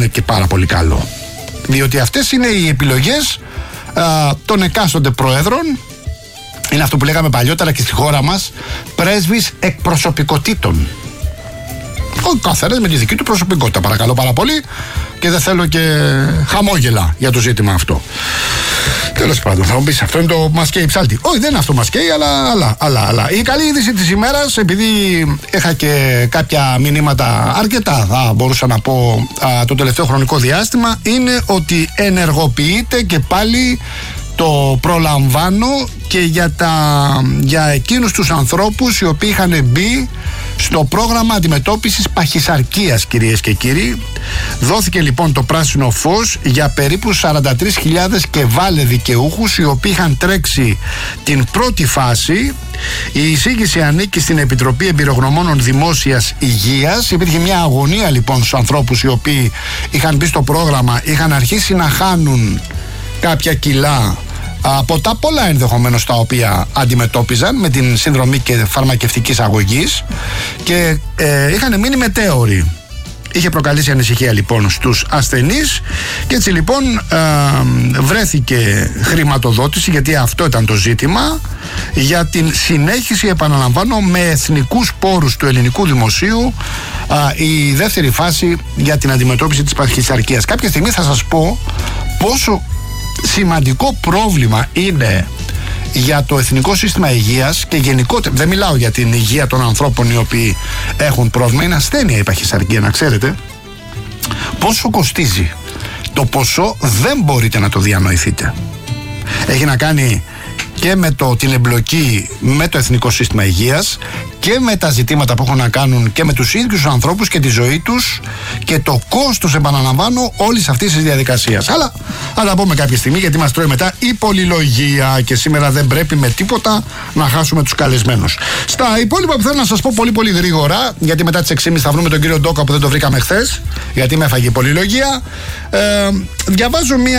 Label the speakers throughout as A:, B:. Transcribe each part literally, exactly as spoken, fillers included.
A: είναι και πάρα πολύ καλό. Διότι αυτές είναι οι επιλογές α, των εκάστοτε προέδρων. Είναι αυτό που λέγαμε παλιότερα και στη χώρα μας, πρέσβεις εκπροσωπικότητων. Ο καθένας με τη δική του προσωπικότητα, παρακαλώ πάρα πολύ, και δεν θέλω και χαμόγελα για το ζήτημα αυτό. Τέλος πάντων, θα μου πεις, αυτό είναι το μασκέι ψάλτη. Όχι, δεν είναι αυτό μασκέι, αλλά, αλλά, αλλά, αλλά. Η καλή είδηση της ημέρας, επειδή είχα και κάποια μηνύματα αρκετά, θα μπορούσα να πω, α, το τελευταίο χρονικό διάστημα, είναι ότι ενεργοποιείται και πάλι το προλαμβάνω και για, τα, για εκείνους τους ανθρώπους οι οποίοι είχαν μπει στο πρόγραμμα αντιμετώπισης παχυσαρκίας, κυρίες και κύριοι. Δόθηκε λοιπόν το πράσινο φως για περίπου σαράντα τρεις χιλιάδες και βάλε δικαιούχους, οι οποίοι είχαν τρέξει την πρώτη φάση. Η εισήγηση ανήκει στην Επιτροπή Εμπειρογνωμόνων Δημόσιας Υγείας. Υπήρχε μια αγωνία λοιπόν στους ανθρώπους οι οποίοι είχαν μπει στο πρόγραμμα, είχαν αρχίσει να χάνουν κάποια κιλά από τα πολλά ενδεχομένως τα οποία αντιμετώπιζαν με την συνδρομή και φαρμακευτικής αγωγής και ε, είχαν μείνει μετέωροι. Είχε προκαλέσει ανησυχία λοιπόν στους ασθενείς και έτσι λοιπόν ε, βρέθηκε χρηματοδότηση, γιατί αυτό ήταν το ζήτημα, για την συνέχιση, επαναλαμβάνω, με εθνικούς πόρους του ελληνικού δημοσίου ε, η δεύτερη φάση για την αντιμετώπιση της παχυσαρκίας. Κάποια στιγμή θα σας πω πόσο σημαντικό πρόβλημα είναι για το εθνικό σύστημα υγείας και γενικότερα. Δεν μιλάω για την υγεία των ανθρώπων οι οποίοι έχουν πρόβλημα, είναι ασθένεια η παχυσαρκία, να ξέρετε πόσο κοστίζει. Το ποσό δεν μπορείτε να το διανοηθείτε. Έχει να κάνει και με το, την εμπλοκή με το εθνικό σύστημα υγείας και με τα ζητήματα που έχουν να κάνουν και με τους ίδιους τους ανθρώπους και τη ζωή τους και το κόστος, επαναλαμβάνω, όλης αυτής της διαδικασίας. Αλλά θα τα πούμε κάποια στιγμή, γιατί μας τρώει μετά η πολυλογία και σήμερα δεν πρέπει με τίποτα να χάσουμε τους καλεσμένους. Στα υπόλοιπα που θέλω να σας πω πολύ πολύ γρήγορα, γιατί μετά τις έξι και μισή θα βρούμε τον κύριο Ντόκα που δεν το βρήκαμε χθες, γιατί με έφαγε η πολυλογία. Ε, διαβάζω μία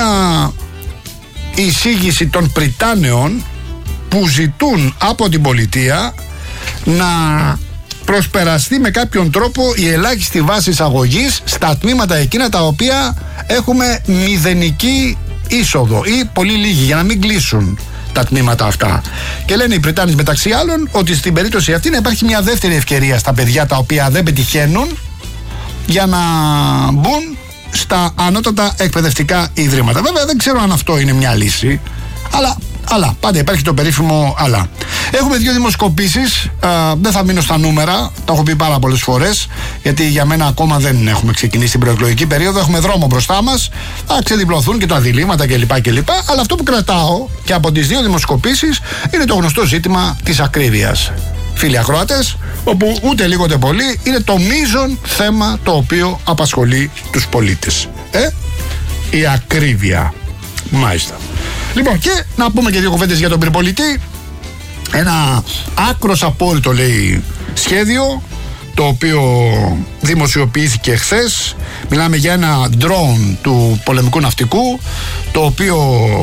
A: εισήγηση των Πριτάνεων που ζητούν από την πολιτεία να προσπεραστεί με κάποιον τρόπο η ελάχιστη βάση εισαγωγής στα τμήματα εκείνα τα οποία έχουμε μηδενική είσοδο ή πολύ λίγη, για να μην κλείσουν τα τμήματα αυτά. Και λένε οι Πριτάνες μεταξύ άλλων ότι στην περίπτωση αυτή να υπάρχει μια δεύτερη ευκαιρία στα παιδιά τα οποία δεν πετυχαίνουν για να μπουν στα ανώτατα εκπαιδευτικά ιδρύματα. Βέβαια δεν ξέρω αν αυτό είναι μια λύση, αλλά, αλλά πάντα υπάρχει το περίφημο αλλά. Έχουμε δύο δημοσκοπήσεις, α, δεν θα μείνω στα νούμερα, το έχω πει πάρα πολλές φορές, γιατί για μένα ακόμα δεν έχουμε ξεκινήσει την προεκλογική περίοδο, έχουμε δρόμο μπροστά μας, θα ξεδιπλωθούν και τα διλήμματα κλπ, κλπ. Αλλά αυτό που κρατάω και από τις δύο δημοσκοπήσεις είναι το γνωστό ζήτημα της ακρίβειας. Φίλοι ακροατές, όπου ούτε λίγο ούτε πολύ είναι το μείζον θέμα το οποίο απασχολεί τους πολίτες. Ε, η ακρίβεια. Μάλιστα. Λοιπόν, και να πούμε και δύο κουβέντες για τον πυρπολιτή. Ένα άκρος απόλυτο, λέει, σχέδιο, το οποίο δημοσιοποιήθηκε χθες. Μιλάμε για ένα drone του πολεμικού ναυτικού, το οποίο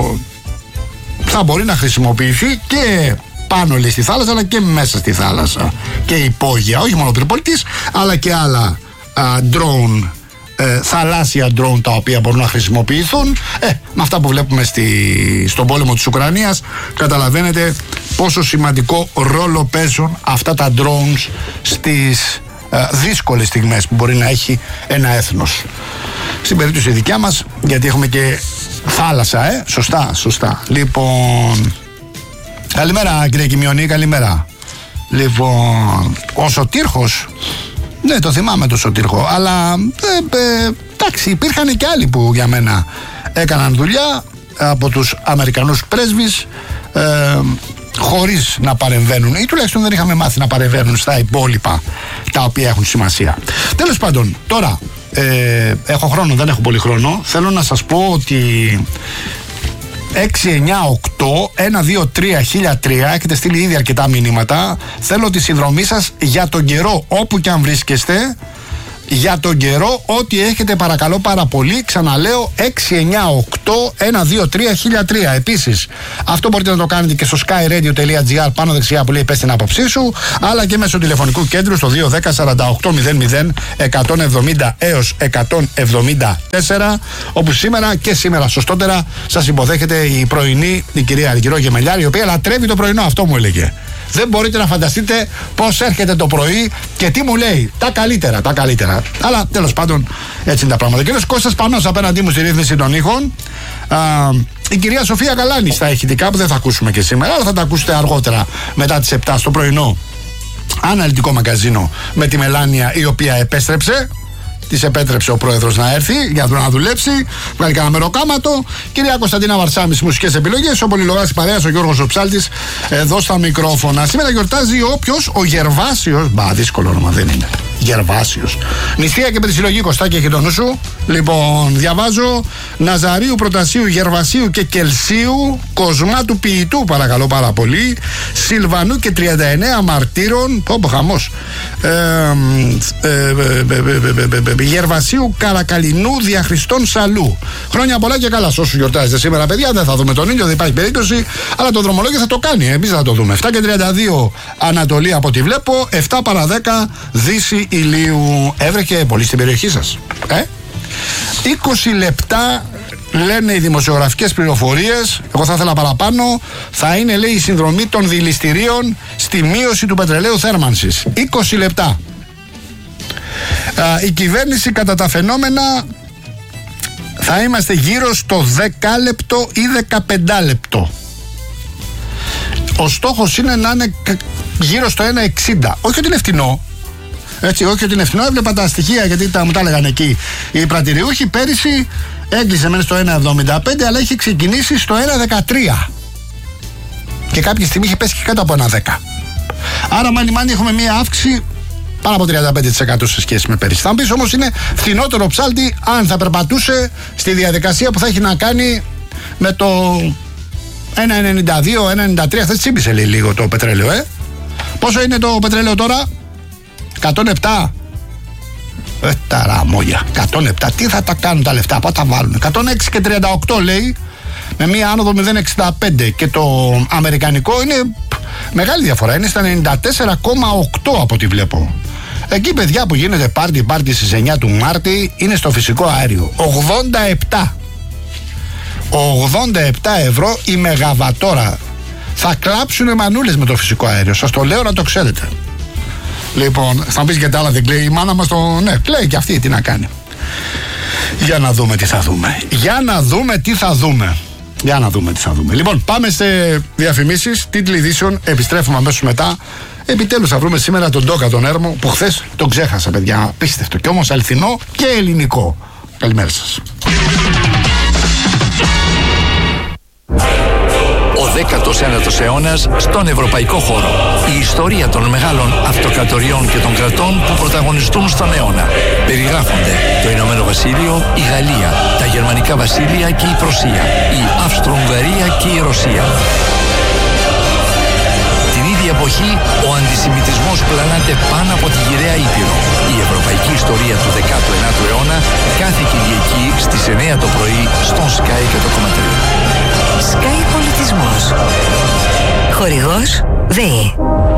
A: θα μπορεί να χρησιμοποιηθεί και πάνω, λέει, στη θάλασσα, αλλά και μέσα στη θάλασσα και υπόγεια, όχι μόνο πυρπολιτής, αλλά και άλλα α, drone, ε, θαλάσσια drone, τα οποία μπορούν να χρησιμοποιηθούν. Ε, με αυτά που βλέπουμε στη, στον πόλεμο της Ουκρανίας, καταλαβαίνετε πόσο σημαντικό ρόλο παίζουν αυτά τα drones στις ε, δύσκολες στιγμές που μπορεί να έχει ένα έθνος. Στην περίπτωση δικιά μας, γιατί έχουμε και θάλασσα, ε, σωστά, σωστά. Λοιπόν, καλημέρα κύριε Κιμιονή, καλημέρα. Λοιπόν, ο Σωτήρχος, ναι, το θυμάμαι το Σωτήρχο, αλλά ε, ε, εντάξει, υπήρχαν και άλλοι που για μένα έκαναν δουλειά από τους Αμερικανούς πρέσβεις, ε, χωρίς να παρεμβαίνουν, ή τουλάχιστον δεν είχαμε μάθει να παρεμβαίνουν στα υπόλοιπα τα οποία έχουν σημασία. Τέλος πάντων, τώρα ε, έχω χρόνο, δεν έχω πολύ χρόνο. Θέλω να σας πω ότι έξι εννιά οκτώ ένα δύο τρία χίλια τρία έχετε στείλει ήδη αρκετά μηνύματα. Θέλω τη συνδρομή σας για τον καιρό, όπου και αν βρίσκεστε, για τον καιρό, ό,τι έχετε παρακαλώ πάρα πολύ. Ξαναλέω έξι εννιά οκτώ ένα δύο τρία χίλια τρία. Επίσης, αυτό μπορείτε να το κάνετε και στο skyradio.gr πάνω δεξιά που λέει πες την άποψή σου, αλλά και μέσω τηλεφωνικού κέντρου στο δύο ένα μηδέν σαράντα οκτώ μηδέν μηδέν εκατόν εβδομήντα έως εκατόν εβδομήντα τέσσερα, όπου σήμερα και σήμερα σωστότερα σας υποδέχεται η πρωινή, η κυρία Αργυρό Γεμελιάρη, η οποία λατρεύει το πρωινό, αυτό μου έλεγε. Δεν μπορείτε να φανταστείτε πώς έρχεται το πρωί και τι μου λέει. Τα καλύτερα, τα καλύτερα. Αλλά τέλος πάντων έτσι είναι τα πράγματα. Ο κύριος Κώστας Πανός απέναντί μου στη ρύθμιση των ήχων. Α, η κυρία Σοφία Γαλάνη στα ηχητικά που δεν θα ακούσουμε και σήμερα, αλλά θα τα ακούσετε αργότερα μετά τις επτά στο πρωινό αναλυτικό μαγκαζίνο με τη Μελάνια, η οποία επέστρεψε. Της επέτρεψε ο πρόεδρος να έρθει για να δουλέψει. Βγάλει κανένα μεροκάματο. Κυρία Κωνσταντίνα Βαρσάμη στις μουσικές επιλογές. Ο πολυλογάς παρέας, ο Γιώργος ο Ψάλτης εδώ στα μικρόφωνα. Σήμερα γιορτάζει όποιος, ο Γερβάσιος. Μπα, δύσκολο όνομα δεν είναι. Γερβάσιος. Νηστεία και με τη συλλογή Κωστάκη, έχει το νου σου. Λοιπόν, διαβάζω. Ναζαρίου, Προτασίου, Γερβασίου και Κελσίου. Κοσμάτου Ποιητού, παρακαλώ πάρα πολύ. Σιλβανού και τριάντα εννέα Μαρτύρων. Πω, πω, χαμός. Ε, ε, ε, ε, Γερβασίου, Καρακαλινού, Διαχριστών Σαλού. Χρόνια πολλά και καλά σε όσους γιορτάζετε σήμερα, παιδιά. Δεν θα δούμε τον ήλιο, δεν υπάρχει περίπτωση. Αλλά το δρομολόγιο θα το κάνει. Εμείς θα το δούμε. επτά και τριάντα δύο Ανατολή από ό,τι βλέπω. επτά παρά δέκα Δύση ηλίου. Έβρεχε πολύ στην περιοχή σας. Ε? είκοσι λεπτά λένε οι δημοσιογραφικές πληροφορίες. Εγώ θα ήθελα παραπάνω. Θα είναι, λέει, η συνδρομή των δηληστηρίων στη μείωση του πετρελαίου θέρμανσης. είκοσι λεπτά. Α, η κυβέρνηση κατά τα φαινόμενα θα είμαστε γύρω στο δέκα λεπτό ή δεκαπέντε λεπτό. Ο στόχος είναι να είναι γύρω στο ένα εξήντα. Όχι ότι είναι φτηνό. Έτσι, όχι ότι είναι φτηνό. Έβλεπα τα στοιχεία γιατί τα, μου τα έλεγαν εκεί οι πρατηριούχοι. Πέρυσι έκλεισε μέσα στο ένα εβδομήντα πέντε, αλλά είχε ξεκινήσει στο ένα δεκατρία. Και κάποια στιγμή είχε πέσει και κάτω από ένα δέκα. Άρα, μάνι μάνι, έχουμε μία αύξηση πάνω από τριάντα πέντε τοις εκατό σε σχέση με πέρυσι. Θα μου πεις όμως είναι φθηνότερο ψάλτη αν θα περπατούσε στη διαδικασία που θα έχει να κάνει με το ένα ενενήντα δύο, ένα ενενήντα τρία. Χθες τσίμπησε λέει, λίγο το πετρέλαιο, ε. Πόσο είναι το πετρέλαιο τώρα? εκατόν επτά. Ε, τα ραμόγια. εκατόν επτά. Τι θα τα κάνουν τα λεφτά, πότε τα βάλουν? εκατόν έξι και τριάντα οκτώ λέει, με μία άνοδο μηδέν κόμμα εξήντα πέντε. Και το αμερικανικό είναι μεγάλη διαφορά. Είναι στα ενενήντα τέσσερα κόμμα οκτώ από ό,τι βλέπω. Εκεί, παιδιά, που γίνεται πάρτι πάρτι στις εννιά του Μάρτη, είναι στο φυσικό αέριο. ογδόντα επτά. ογδόντα επτά ευρώ η μεγαβατόρα. Θα κλάψουνε μανούλες με το φυσικό αέριο. Σας το λέω να το ξέρετε. Λοιπόν, θα πεις και τα άλλα δεν κλαίει η μάνα μας το... Ναι, κλαίει και αυτή, τι να κάνει. Για να δούμε τι θα δούμε. Για να δούμε τι θα δούμε. Για να δούμε τι θα δούμε. Λοιπόν, πάμε σε διαφημίσεις, τίτλοι ειδήσεων, επιστρέφουμε αμέσως μετά. Επιτέλους θα βρούμε σήμερα τον Ντόκα τον Έρμο, που χθες τον ξέχασα, παιδιά. Πίστευτο και όμως αληθινό και ελληνικό. Καλημέρα σας.
B: Ο δέκατος ένατος αιώνας στον ευρωπαϊκό χώρο. Η ιστορία των μεγάλων αυτοκρατοριών και των κρατών που πρωταγωνιστούν στον αιώνα. Περιγράφονται το Ηνωμένο Βασίλειο, η Γαλλία, τα Γερμανικά Βασίλεια και η Πρωσία, η Αυστρο-Ουγγαρία και η Ρωσία. Την ίδια εποχή ο αντισημιτισμός πλανάται πάνω από τη γυραιά Ήπειρο. Η ευρωπαϊκή ιστορία του δέκατου ένατου αιώνα κάθε Κυριακή στις εννιά το πρωί στον Sky και το κομματρί. Sky Πολιτισμός. Χορηγός ΔΕΗ.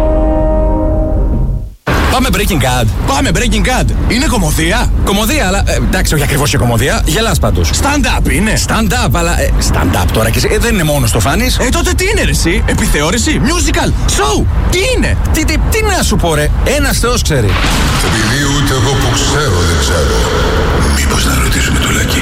C: Πάμε Breaking Bad. Πάμε Breaking Bad. Είναι κωμωδία. Κωμωδία, αλλά. Ε, εντάξει, όχι ακριβώς και κωμωδία. Γελάς πάντως. Stand-up είναι. Stand-up, αλλά. Ε, stand-up τώρα και εσύ. Ε, δεν είναι μόνο το φάνης. Ε, τότε τι είναι, ρε, εσύ. Επιθεώρηση. Musical. Show. Τι είναι. Τι, τι, τι να σου πω, ρε. Ένας Θεός ξέρει.
D: Επειδή ούτε εγώ που ξέρω δεν ξέρω. Μήπως να ρωτήσουμε το Λάκη.